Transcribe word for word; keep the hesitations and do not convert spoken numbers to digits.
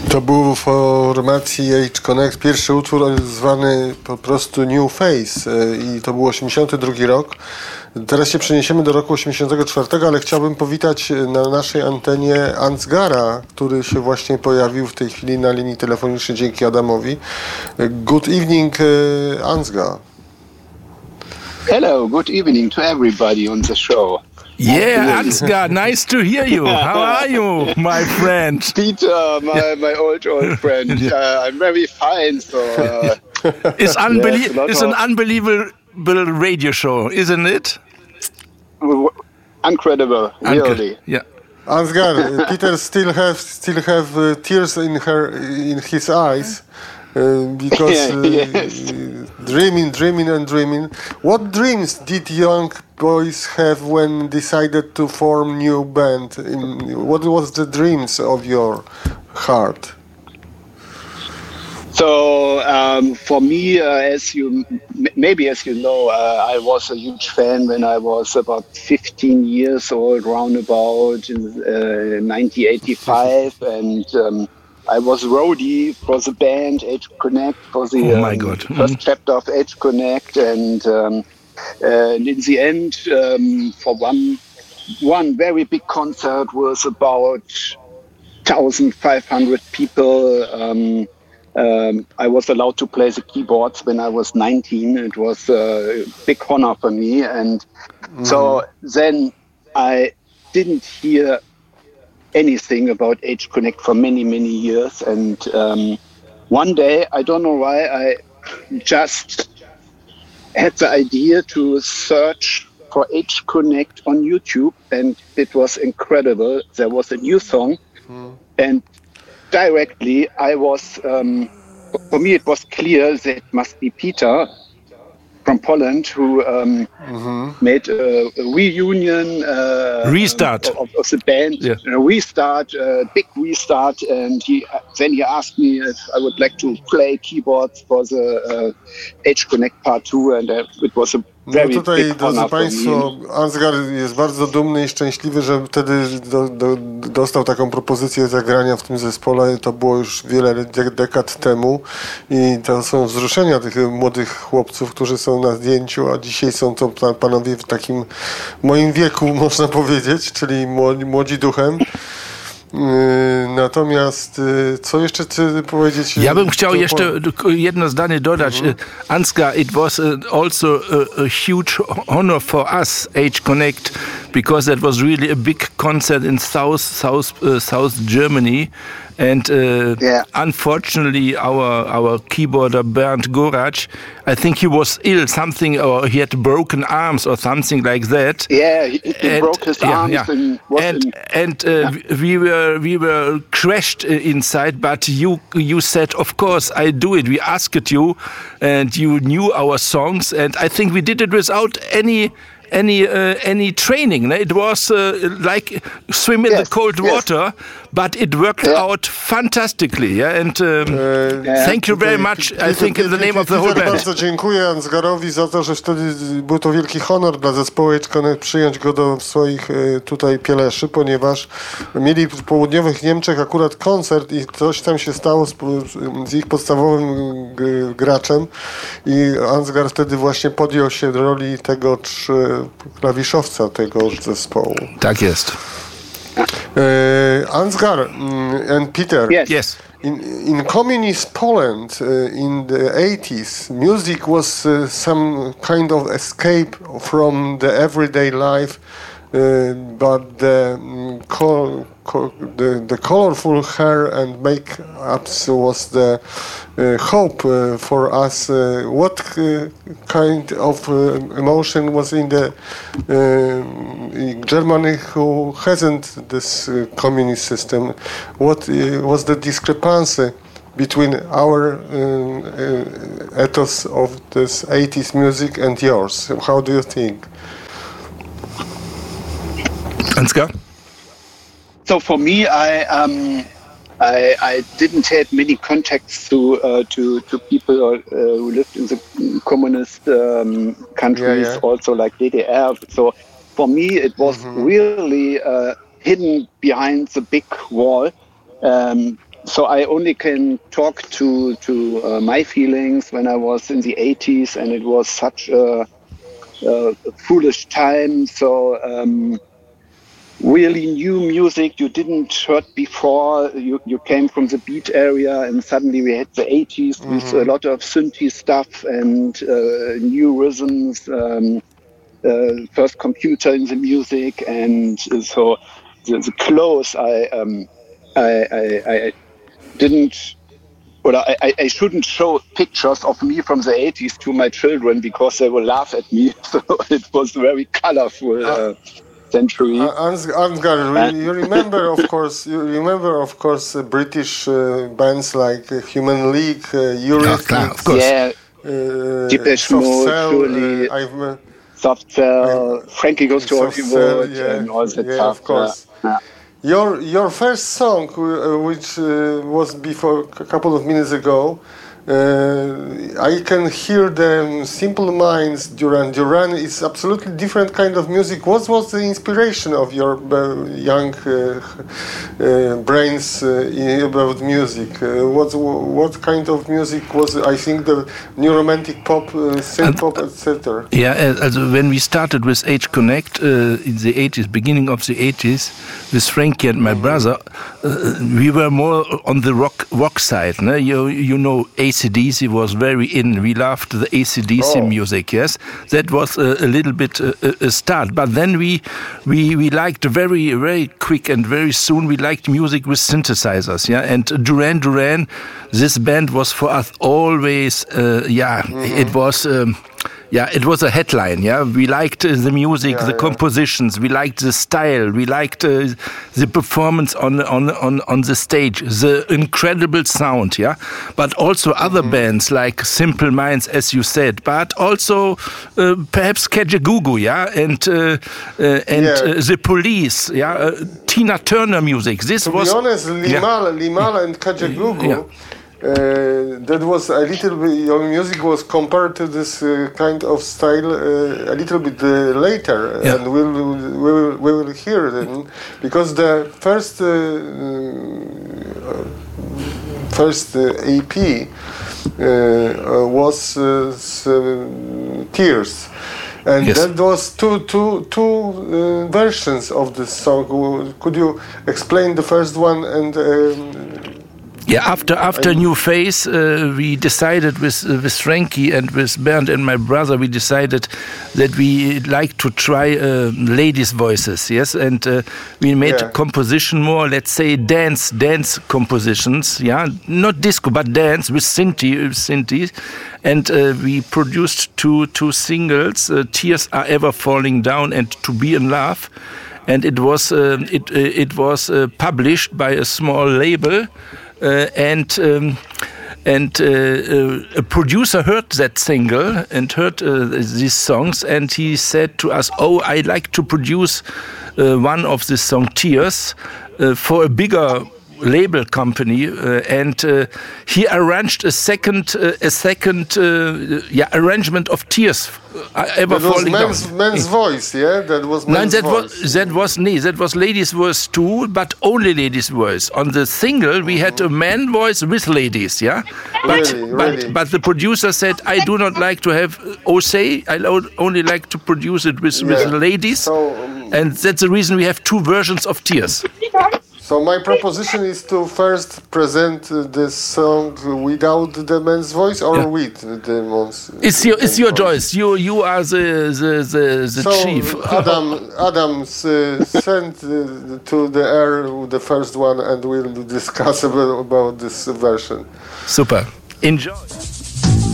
To był w formacji Age Connect pierwszy utwór zwany po prostu New Face i to był osiemdziesiąty drugi rok. Teraz się przeniesiemy do roku osiemdziesiątego czwartego, ale chciałbym powitać na naszej antenie Ansgara, który się właśnie pojawił w tej chwili na linii telefonicznej dzięki Adamowi. Good evening, Ansgar. Hello, good evening to everybody on the show. Yeah, Ansgar, nice to hear you. How are you, my friend? Peter, my, my old, old friend. Uh, I'm very fine. So uh, it's, unbelie- it's an unbelievable radio show, isn't it? Incredible, really. Yeah. Ansgar, Peter still have still have uh, tears in her in his eyes. Uh, because uh, yes. dreaming, dreaming and dreaming. What dreams did young boys have when decided to form new band? In, what was the dreams of your heart? So um, for me, uh, as you m- maybe as you know, uh, I was a huge fan when I was about fifteen years old, roundabout in uh, nineteen eighty-five, and um, I was roadie for the band Age Connect for the oh my um, God. first mm-hmm. chapter of Age Connect, and, um, uh, and in the end, um, for one one very big concert was about one thousand five hundred people. Um, um, I was allowed to play the keyboards when I was nineteen. It was a big honor for me, and mm-hmm. so then I didn't hear anything about Age Connect for many, many years. And um, one day, I don't know why, I just had the idea to search for Age Connect on YouTube, and it was incredible. There was a new song, mm. and directly I was, um, for me it was clear that it must be Peter from Poland, who um, mm-hmm. made a, a reunion uh, restart of, of the band, yeah. a restart, a big restart, and he then he asked me if I would like to play keyboards for the uh, Age Connect Part Two, and uh, it was a very no tutaj, big drodzy honor Państwo, Ansgar jest bardzo dumny i szczęśliwy, że wtedy do, do, dostał taką propozycję zagrania w tym zespole. To było już wiele dekad temu i to są wzruszenia tych młodych chłopców, którzy są na zdjęciu, a dzisiaj są to panowie w takim moim wieku, można powiedzieć, czyli młodzi, młodzi duchem. Natomiast co jeszcze chcę powiedzieć? Ja bym chciał jeszcze jedno zdanie dodać. Mhm. Ansgar, it was also a, a huge honor for us, Age Connect, because that was really a big concert in South South uh, South Germany. And uh, yeah. unfortunately, our our keyboarder Bernd Gorac, I think he was ill, something, or he had broken arms or something like that. Yeah, he, he and, broke his yeah, arms yeah. and was and in, and uh, yeah. we were we were crashed inside. But you you said, of course, I do it. We asked you, and you knew our songs, and I think we did it without any. Any uh, any training? It was uh, like swim in yes, the cold yes. water, but it worked yeah. out fantastically. Yeah, and um, uh, yeah. thank you very much. I think in the name of the whole band. Bardzo dziękuję Ansgarowi za to, że wtedy był to wielki honor dla zespołu Age Connect przyjąć go do swoich tutaj pieleszy, ponieważ mieli w południowych Niemczech akurat koncert i coś tam się stało z, z ich podstawowym graczem i Ansgar wtedy właśnie podjął się roli tego trzy klawiszowca tego zespołu. Tak jest. Uh, Ansgar um, and Peter. Yes. yes. In in communist Poland uh, in the eighties, music was uh, some kind of escape from the everyday life. Uh, but the, um, col- col- the the colorful hair and make-ups was the uh, hope uh, for us. Uh, what uh, kind of uh, emotion was in the uh, in Germany who hasn't this uh, communist system? What uh, was the discrepancy between our uh, uh, ethos of this eighties music and yours? How do you think? Ansgar? So for me, I um, I, I didn't have many contacts to uh, to to people uh, who lived in the communist um, countries, yeah, yeah. also like D D R. So for me, it was mm-hmm. really uh, hidden behind the big wall. Um, so I only can talk to to uh, my feelings when I was in the eighties, and it was such a, a foolish time. So um, really new music you didn't heard before. You you came from the beat area, and suddenly we had the eighties mm-hmm. with a lot of synthy stuff and uh, new rhythms. Um, uh, first computer in the music, and so the, the clothes I, um, I, I I didn't. Or I, I shouldn't show pictures of me from the eighties to my children because they will laugh at me. So it was very colorful. Uh, century. Uh, Ansgar, you remember, of course, you remember, of course, uh, British uh, bands like uh, Human League, uh, Eurythmics, of course. Yeah, uh, Depeche Mode, surely, uh, Soft Cell, Frankie Goes to Hollywood, yeah, and all that yeah, stuff. Of course. Yeah. Your your first song, uh, which uh, was before a couple of minutes ago. Uh, I can hear the Simple Minds, Duran Duran. It's absolutely different kind of music. What was the inspiration of your uh, young uh, uh, brains uh, about music? Uh, what what kind of music was? I think the new romantic pop, uh, synth pop, et cetera. Yeah, also when we started with H Connect uh, in the eighties, beginning of the eighties, with Frankie and my mm-hmm. brother, uh, we were more on the rock rock side. No? You you know. A C D C was very in. We loved the A C D C oh. music. Yes, that was a, a little bit a, a start. But then we we we liked very very quick and very soon we liked music with synthesizers. Yeah, and Duran Duran, this band was for us always. Uh, yeah, mm-hmm. it was. Um, Yeah, it was a headline. Yeah, we liked uh, the music, yeah, the yeah. compositions. We liked the style. We liked uh, the performance on on on on the stage. The incredible sound. Yeah, but also mm-hmm. other bands like Simple Minds, as you said, but also uh, perhaps Kajagoogoo. Yeah, and uh, uh, and yeah. uh, the Police. Yeah, uh, Tina Turner music. This to was. To be honest, Limala, yeah. Limala and Kajagoogoo. Yeah. Uh, that was a little bit. Your music was compared to this uh, kind of style uh, a little bit uh, later, yeah. and we'll, we will we will hear it because the first uh, uh, first uh, E P uh, uh, was uh, Tears. And yes. that was two, two, two uh, versions of this song. Could you explain the first one and? Um, Yeah, after after New Phase, uh, we decided with uh, with Frankie and with Bernd and my brother, we decided that we like to try uh, ladies' voices. Yes, and uh, we made yeah. composition more, let's say, dance dance compositions. Yeah, not disco but dance with synthi synthes, and uh, we produced two two singles: uh, "Tears Are Ever Falling Down" and "To Be in Love," and it was uh, it uh, it was uh, published by a small label. Uh, and um, and uh, uh, a producer heard that single and heard uh, these songs, and he said to us, "Oh, I like to produce uh, one of this song, Tears, uh, for a bigger label company," uh, and uh, he arranged a second uh, a second uh, yeah arrangement of Tears uh, Ever that Falling was men's, Down. men's voice, yeah, that was men's no, that voice. was that was nee, that was ladies' voice too, but only ladies' voice. On the single, we had a man voice with ladies, yeah. But really, but really. but the producer said, "I do not like to have Osei. I only like to produce it with yeah. with ladies," so, um, and that's the reason we have two versions of Tears. So my proposition is to first present uh, this song without the man's voice or yeah. with the man's. It's your it's your voice. choice. You you are the the the, the so chief. Adam Adam uh, sent uh, to the air the first one, and we'll discuss about, about this version. Super. Enjoy.